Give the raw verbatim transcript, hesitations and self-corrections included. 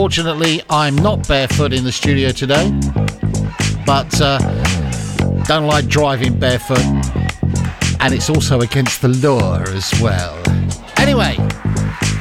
Fortunately, I'm not barefoot in the studio today, but uh, don't like driving barefoot, and it's also against the law as well. Anyway,